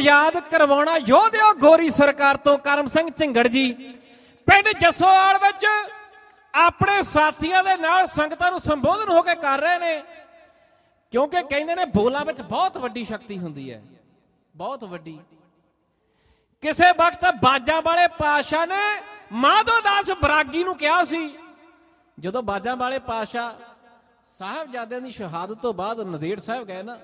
ਆਜ਼ਾਦ ਕਰਵਾਉਣਾ ਯੋਧਿਓ ਗੋਰੀ ਸਰਕਾਰ ਤੋਂ ਕਰਮ ਸਿੰਘ ਝਿੰਗੜ ਜੀ ਪਿੰਡ ਜੱਸੋਵਾਲ ਵਿੱਚ ਆਪਣੇ ਸਾਥੀਆਂ ਦੇ ਨਾਲ ਸੰਗਤਾਂ ਨੂੰ ਸੰਬੋਧਨ ਹੋ ਕੇ ਕਰ ਰਹੇ ਨੇ, ਕਿਉਂਕਿ ਕਹਿੰਦੇ ਨੇ ਬੋਲਾਂ ਵਿੱਚ ਬਹੁਤ ਵੱਡੀ ਸ਼ਕਤੀ ਹੁੰਦੀ ਹੈ, ਬਹੁਤ ਵੱਡੀ। ਕਿਸੇ ਵਕਤ ਬਾਜਾਂ ਵਾਲੇ ਪਾਤਸ਼ਾਹ ਨੇ ਮਾਧੋ ਦਾਸ ਬਰਾਗੀ ਨੂੰ ਕਿਹਾ ਸੀ, ਜਦੋਂ ਬਾਜਾਂ ਵਾਲੇ ਪਾਤਸ਼ਾਹ ਸਾਹਿਬਜ਼ਾਦਿਆਂ ਦੀ ਸ਼ਹਾਦਤ ਤੋਂ ਬਾਅਦ ਨੰਦੇੜ ਸਾਹਿਬ ਗਏ ਨਾ,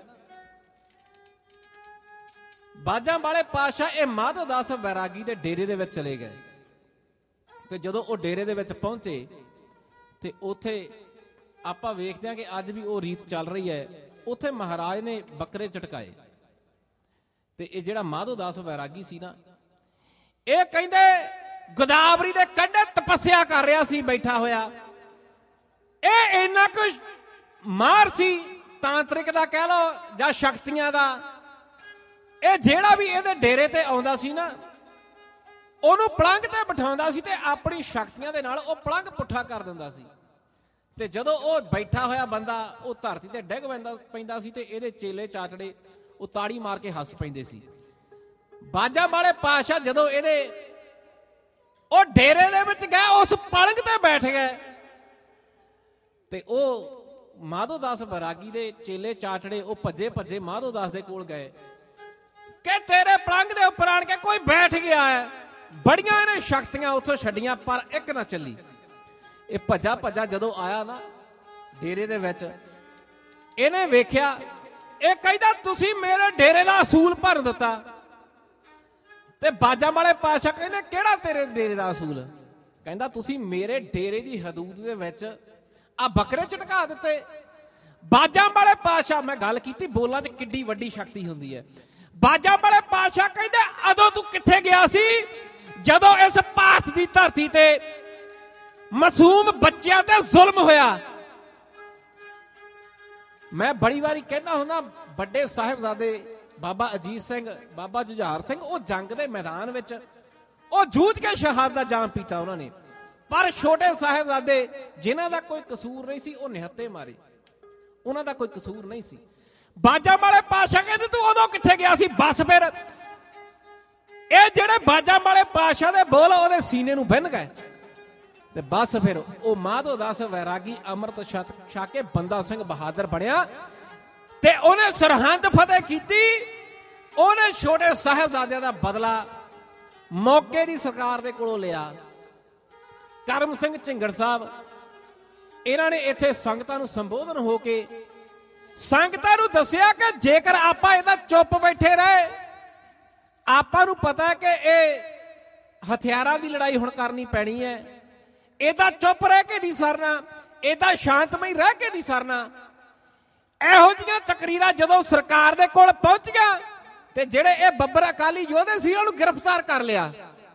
ਬਾਜਾਂ ਵਾਲੇ ਪਾਤਸ਼ਾਹ ਇਹ ਮਾਧੋ ਦਾਸ ਬੈਰਾਗੀ ਦੇ ਡੇਰੇ ਦੇ ਵਿੱਚ ਚਲੇ ਗਏ। ਤੇ ਜਦੋਂ ਉਹ ਡੇਰੇ ਦੇ ਵਿੱਚ ਪਹੁੰਚੇ ਤੇ ਉੱਥੇ ਆਪਾਂ ਵੇਖਦੇ ਹਾਂ ਕਿ ਅੱਜ ਵੀ ਉਹ ਰੀਤ ਚੱਲ ਰਹੀ ਹੈ। ਉੱਥੇ ਮਹਾਰਾਜ ਨੇ ਬੱਕਰੇ ਝਟਕਾਏ ਤੇ ਇਹ ਜਿਹੜਾ ਮਾਧੋ ਦਾਸ ਬੈਰਾਗੀ ਸੀ ਨਾ, ਇਹ ਕਹਿੰਦੇ ਗੋਦਾਵਰੀ ਦੇ ਕੰਢੇ ਤਪੱਸਿਆ ਕਰ ਰਿਹਾ ਸੀ ਬੈਠਾ ਹੋਇਆ। ਇਹ ਇੰਨਾ ਕੁ ਮਾਰ ਸੀ ਤਾਂਤਰਿਕ ਦਾ ਕਹਿ ਲਓ ਜਾਂ ਸ਼ਕਤੀਆਂ ਦਾ, ਇਹ ਜਿਹੜਾ ਵੀ ਇਹਦੇ ਡੇਰੇ ਤੇ ਆਉਂਦਾ ਸੀ ਨਾ ਉਹਨੂੰ ਪਲੰਘ ਤੇ ਬਿਠਾਉਂਦਾ ਸੀ ਤੇ ਆਪਣੀ ਸ਼ਕਤੀਆਂ ਦੇ ਨਾਲ ਉਹ ਪਲੰਘ ਪੁੱਠਾ ਕਰ ਦਿੰਦਾ ਸੀ। ਤੇ ਜਦੋਂ ਉਹ ਬੈਠਾ ਹੋਇਆ ਬੰਦਾ ਉਹ ਧਰਤੀ ਤੇ ਡਿੱਗ ਪੈਂਦਾ ਸੀ ਤੇ ਇਹਦੇ ਚੇਲੇ ਚਾਚੜੇ ਉਹ ਤਾੜੀ ਮਾਰ ਕੇ ਹੱਸ ਪੈਂਦੇ ਸੀ। ਬਾਜਾਂ ਵਾਲੇ ਪਾਤਸ਼ਾਹ ਜਦੋਂ ਇਹਦੇ ਉਹ ਡੇਰੇ ਦੇ ਵਿੱਚ ਗਏ, ਉਸ ਪਲੰਘ ਤੇ ਬੈਠ ਗਏ ਤੇ ਉਹ ਮਾਧੋ ਦਾਸ ਬੈਰਾਗੀ ਦੇ ਚੇਲੇ ਚਾਚੜੇ ਉਹ ਭੱਜੇ ਭੱਜੇ ਮਾਧੋ ਦਾਸ ਦੇ ਕੋਲ ਗਏ ਕਿ ਤੇਰੇ ਪਲੰਘ ਦੇ ਉੱਪਰ ਆਣ ਕੇ ਕੋਈ ਬੈਠ ਗਿਆ ਹੈ। ਬੜੀਆਂ ਇਹਨੇ ਸ਼ਕਤੀਆਂ ਉੱਥੋਂ ਛੱਡੀਆਂ ਪਰ ਇੱਕ ਨਾ ਚੱਲੀ। ਇਹ ਭੱਜਾ ਭੱਜਾ ਜਦੋਂ ਆਇਆ ਨਾ ਡੇਰੇ ਦੇ ਵਿੱਚ, ਇਹਨੇ ਵੇਖਿਆ, ਇਹ ਕਹਿੰਦਾ ਤੁਸੀਂ ਮੇਰੇ ਡੇਰੇ ਦਾ ਅਸੂਲ ਭਰ ਦਿੱਤਾ। ਤੇ ਬਾਜਾਂ ਵਾਲੇ ਪਾਤਸ਼ਾਹ ਕਹਿੰਦੇ ਕਿਹੜਾ ਤੇਰੇ ਡੇਰੇ ਦਾ ਅਸੂਲ? ਕਹਿੰਦਾ ਤੁਸੀਂ ਮੇਰੇ ਡੇਰੇ ਦੀ ਹਦੂਦ ਦੇ ਵਿੱਚ ਆ ਬੱਕਰੇ ਝਟਕਾ ਦਿੱਤੇ। ਬਾਜਾਂ ਵਾਲੇ ਪਾਤਸ਼ਾਹ, ਮੈਂ ਗੱਲ ਕੀਤੀ ਬੋਲਾਂ 'ਚ ਕਿੱਡੀ ਵੱਡੀ ਸ਼ਕਤੀ ਹੁੰਦੀ ਹੈ। ਬਾਜਾਂ ਵਾਲੇ ਪਾਤਸ਼ਾਹ ਕਹਿੰਦੇ ਉਦੋਂ ਤੂੰ ਕਿੱਥੇ ਗਿਆ ਸੀ ਜਦੋਂ ਇਸ ਭਾਰਤ ਦੀ ਧਰਤੀ ਤੇ ਮਾਸੂਮ ਬੱਚਿਆਂ ਤੇ ਜ਼ੁਲਮ ਹੋਇਆ? ਮੈਂ ਬੜੀ ਵਾਰੀ ਕਹਿੰਦਾ ਹੁੰਦਾ, ਵੱਡੇ ਸਾਹਿਬਜ਼ਾਦੇ ਬਾਬਾ ਅਜੀਤ ਸਿੰਘ, ਬਾਬਾ ਜੁਝਾਰ ਸਿੰਘ, ਉਹ ਜੰਗ ਦੇ ਮੈਦਾਨ ਵਿੱਚ ਉਹ ਜੂਝ ਕੇ ਸ਼ਹਾਦਤ ਦਾ ਜਾਮ ਪੀਤਾ ਉਹਨਾਂ ਨੇ। ਪਰ ਛੋਟੇ ਸਾਹਿਬਜ਼ਾਦੇ ਜਿਨ੍ਹਾਂ ਦਾ ਕੋਈ ਕਸੂਰ ਨਹੀਂ ਸੀ ਉਹ ਨਿਹੱਤੇ ਮਾਰੇ, ਉਹਨਾਂ ਦਾ ਕੋਈ ਕਸੂਰ ਨਹੀਂ ਸੀ। ਬਾਜਾਂ ਵਾਲੇ ਪਾਤਸ਼ਾਹ ਕਹਿੰਦੇ ਤੂੰ ਉਦੋਂ ਕਿੱਥੇ ਗਿਆ ਸੀ? ਬਸ ਫਿਰ ਇਹ ਜਿਹੜੇ ਬਾਜਾਂ ਵਾਲੇ ਪਾਤਸ਼ਾਹ ਦੇ ਬੋਲ ਉਹਦੇ ਸੀਨੇ ਨੂੰ ਵਿੰਨ ਗਏ ਤੇ ਬਸ ਫਿਰ ਉਹ ਮਾਧੋ ਦਾਸ ਵੈਰਾਗੀ ਅੰਮ੍ਰਿਤ ਛਕ ਕੇ ਬੰਦਾ ਸਿੰਘ ਬਹਾਦਰ ਬਣਿਆ ਤੇ ਉਹਨੇ ਸਰਹੰਦ ਫਤਿਹ ਕੀਤੀ। ਉਹਨੇ ਛੋਟੇ ਸਾਹਿਬਜ਼ਾਦਿਆਂ ਦਾ ਬਦਲਾ ਮੌਕੇ ਦੀ ਸਰਕਾਰ ਦੇ ਕੋਲੋਂ ਲਿਆ। ਕਰਮ ਸਿੰਘ ਝਿੰਗੜ ਸਾਹਿਬ ਇਹਨਾਂ ਨੇ ਇੱਥੇ ਸੰਗਤਾਂ ਨੂੰ ਸੰਬੋਧਨ ਹੋ ਕੇ ਸੰਗਤਾਂ ਨੂੰ ਦੱਸਿਆ ਕਿ ਜੇਕਰ ਆਪਾਂ ਇਹਦਾ ਚੁੱਪ ਬੈਠੇ ਰਹੇ, ਆਪਾਂ ਨੂੰ ਪਤਾ ਕਿ ਇਹ ਹਥਿਆਰਾਂ ਦੀ ਲੜਾਈ ਹੁਣ ਕਰਨੀ ਪੈਣੀ ਹੈ। ਇਹਦਾ ਚੁੱਪ ਰਹਿ ਕੇ ਨਹੀਂ ਸਰਨਾ, ਇਹਦਾ ਸ਼ਾਂਤਮਈ ਰਹਿ ਕੇ ਨਹੀਂ ਸਰਨਾ। ਇਹੋ ਜਿਹੀਆਂ ਤਕਰੀਰਾਂ ਜਦੋਂ ਸਰਕਾਰ ਦੇ ਕੋਲ ਪਹੁੰਚੀਆਂ ਤੇ ਜਿਹੜੇ ਇਹ ਬੱਬਰ ਅਕਾਲੀ ਯੋਧੇ ਸੀ ਉਹਨੂੰ ਗ੍ਰਿਫਤਾਰ ਕਰ ਲਿਆ।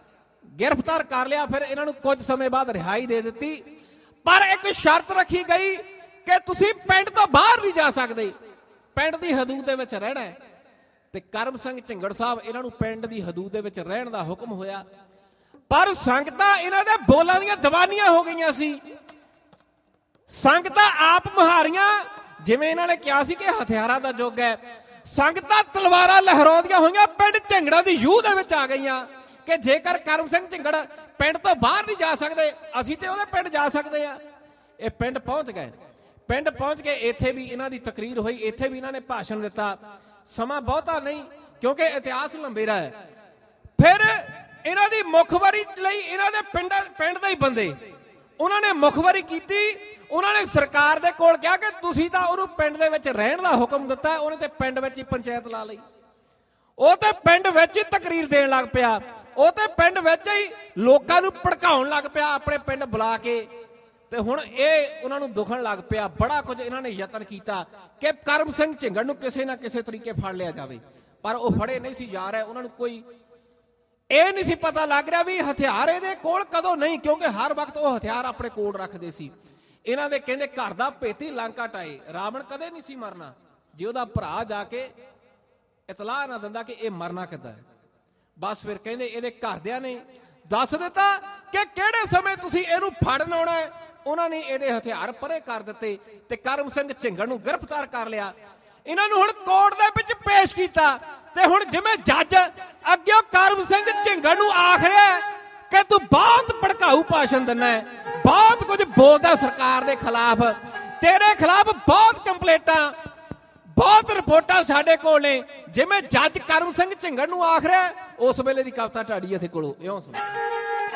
ਫਿਰ ਇਹਨਾਂ ਨੂੰ ਕੁਝ ਸਮੇਂ ਬਾਅਦ ਰਿਹਾਈ ਦੇ ਦਿੱਤੀ, ਪਰ ਇੱਕ ਸ਼ਰਤ ਰੱਖੀ ਗਈ ਕਿ ਤੁਸੀਂ ਪਿੰਡ ਤੋਂ ਬਾਹਰ ਨਹੀਂ ਜਾ ਸਕਦੇ, ਪਿੰਡ ਦੀ ਹਦੂਦ ਦੇ ਵਿੱਚ ਰਹਿਣਾ ਹੈ। ਤੇ ਕਰਮ ਸਿੰਘ ਝਿੰਗੜ ਸਾਹਿਬ ਇਹਨਾਂ ਨੂੰ ਪਿੰਡ ਦੀ ਹਦੂਦ ਦੇ ਵਿੱਚ ਰਹਿਣ ਦਾ ਹੁਕਮ ਹੋਇਆ। ਪਰ ਸੰਗਤਾਂ ਇਹਨਾਂ ਦੇ ਬੋਲਾਂ ਦੀਆਂ ਦੀਵਾਨੀਆਂ ਹੋ ਗਈਆਂ ਸੀ। ਸੰਗਤਾਂ ਆਪ ਮੁਹਾਰੀਆਂ, ਜਿਵੇਂ ਇਹਨਾਂ ਨੇ ਕਿਹਾ ਸੀ ਕਿ ਹਥਿਆਰਾਂ ਦਾ ਯੁੱਗ ਹੈ, ਸੰਗਤਾਂ ਤਲਵਾਰਾਂ ਲਹਿਰਾਉਂਦੀਆਂ ਹੋਈਆਂ ਪਿੰਡ ਝਿੰਗੜਾਂ ਦੀ ਯੂਹ ਦੇ ਵਿੱਚ ਆ ਗਈਆਂ ਕਿ ਜੇਕਰ ਕਰਮ ਸਿੰਘ ਝਿੰਗੜ ਪਿੰਡ ਤੋਂ ਬਾਹਰ ਨਹੀਂ ਜਾ ਸਕਦੇ, ਅਸੀਂ ਤੇ ਉਹਦੇ ਪਿੰਡ ਜਾ ਸਕਦੇ ਆ। ਇਹ ਪਿੰਡ ਪਹੁੰਚ ਗਏ। ਪਿੰਡ ਪਹੁੰਚ ਕੇ ਇੱਥੇ ਵੀ ਇਹਨਾਂ ਦੀ ਤਕਰੀਰ ਹੋਈ, ਇੱਥੇ ਵੀ ਇਹਨਾਂ ਨੇ ਭਾਸ਼ਣ ਦਿੱਤਾ। ਸਮਾਂ ਬਹੁਤਾ ਨਹੀਂ ਕਿਉਂਕਿ ਇਤਿਹਾਸ ਲੰਬੇਰਾ ਹੈ। ਫਿਰ ਇਹਨਾਂ ਦੀ ਮੁਖਬਰੀ ਲਈ ਇਹਨਾਂ ਦੇ ਪਿੰਡ ਦੇ ਹੀ ਬੰਦੇ ਉਹਨਾਂ ਨੇ ਮੁਖਬਰੀ ਕੀਤੀ। ਉਹਨਾਂ ਨੇ ਸਰਕਾਰ ਦੇ ਕੋਲ ਕਿਹਾ ਕਿ ਤੁਸੀਂ ਤਾਂ ਉਹਨੂੰ ਪਿੰਡ ਦੇ ਵਿੱਚ ਰਹਿਣ ਦਾ ਹੁਕਮ ਦਿੱਤਾ, ਉਹਨੇ ਤੇ ਪਿੰਡ ਵਿੱਚ ਹੀ ਪੰਚਾਇਤ ਲਾ ਲਈ। ਉਹ ਤੇ ਪਿੰਡ ਵਿੱਚ ਹੀ ਤਕਰੀਰ ਦੇਣ ਲੱਗ ਪਿਆ, ਉਹ ਤੇ ਪਿੰਡ ਵਿੱਚ ਹੀ ਲੋਕਾਂ ਨੂੰ ਭੜਕਾਉਣ ਲੱਗ ਪਿਆ ਆਪਣੇ ਪਿੰਡ ਬੁਲਾ ਕੇ। ਤੇ ਹੁਣ ਇਹ ਉਹਨਾਂ ਨੂੰ ਦੁਖਣ ਲੱਗ ਪਿਆ। ਬੜਾ ਕੁਝ ਇਹਨਾਂ ਨੇ ਯਤਨ ਕੀਤਾ ਕਿ ਕਰਮ ਸਿੰਘ ਝਿੰਗੜ ਨੂੰ ਕਿਸੇ ਨਾ ਕਿਸੇ ਤਰੀਕੇ ਫੜ ਲਿਆ ਜਾਵੇ, ਪਰ ਉਹ ਫੜੇ ਨਹੀਂ ਸੀ ਜਾ ਰਹੇ। ਉਹਨਾਂ ਨੂੰ ਕੋਈ ਇਹ ਨਹੀਂ ਸੀ ਪਤਾ ਲੱਗ ਰਿਹਾ ਵੀ ਹਥਿਆਰ ਇਹਦੇ ਕੋਲ ਕਦੋਂ ਨਹੀਂ, ਕਿਉਂਕਿ ਹਰ ਵਕਤ ਉਹ ਹਥਿਆਰ ਆਪਣੇ ਕੋਲ ਰੱਖਦੇ ਸੀ। ਇਹਨਾਂ ਦੇ ਕਹਿੰਦੇ ਘਰ ਦਾ ਭੇਤੀ ਲੰਕਾ ਟਾਏ, ਰਾਵਣ ਕਦੇ ਨਹੀਂ ਸੀ ਮਰਨਾ ਜੇ ਉਹਦਾ ਭਰਾ ਜਾ ਕੇ ਇਤਲਾਹ ਨਾ ਦਿੰਦਾ ਕਿ ਇਹ ਮਰਨਾ ਕਿੱਦਾਂ ਹੈ। ਬਸ ਫਿਰ ਕਹਿੰਦੇ ਇਹਦੇ ਘਰਦਿਆਂ ਨੇ ਦੱਸ ਦਿੱਤਾ ਕਿ ਕਿਹੜੇ ਸਮੇਂ ਤੁਸੀਂ ਇਹਨੂੰ ਫੜਨ ਆਉਣਾ ਹੈ। ਉਹਨਾਂ ਨੇ ਇਹਦੇ ਹਥਿਆਰ ਪਰੇ ਕਰ ਦਿੱਤੇ ਤੇ ਕਰਮ ਸਿੰਘ ਝਿੰਗੜ ਨੂੰ ਗ੍ਰਿਫਤਾਰ ਕਰ ਲਿਆ। ਇਹਨਾਂ ਨੂੰ ਹੁਣ ਕੋਰਟ ਦੇ ਵਿੱਚ ਪੇਸ਼ ਕੀਤਾ ਤੇ ਹੁਣ ਜਿਵੇਂ ਜੱਜ ਅੱਗੇ ਕਰਮ ਸਿੰਘ ਝਿੰਗੜ ਨੂੰ ਆਖ ਰਿਹਾ ਕਿ ਤੂੰ ਬਹੁਤ ਭੜਕਾਊ ਭਾਸ਼ਣ ਦਿੰਦਾ ਹੈ, ਬਹੁਤ ਕੁਝ ਬੋਲਦਾ ਸਰਕਾਰ ਦੇ ਖਿਲਾਫ, ਤੇਰੇ ਖਿਲਾਫ ਬਹੁਤ ਕੰਪਲੇਂਟਾਂ, ਬਹੁਤ ਰਿਪੋਰਟਾਂ ਸਾਡੇ ਕੋਲ ਨੇ। ਜਿਵੇਂ ਜੱਜ ਕਰਮ ਸਿੰਘ ਝਿੰਗੜ ਨੂੰ ਆਖ ਰਿਹਾ, ਉਸ ਵੇਲੇ ਦੀ ਕਵਿਤਾ ਢਾਡੀ ਇੱਥੇ ਕੋਲੋਂ ਇਉਂ ਸੁਣ।